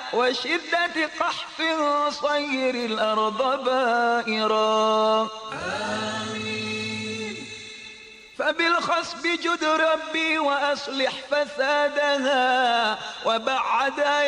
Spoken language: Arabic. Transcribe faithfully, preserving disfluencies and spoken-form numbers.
وشدة قحط صير الأرض بائرا. آمين. فبالخصب جد ربي وأصلح فسادها وبعد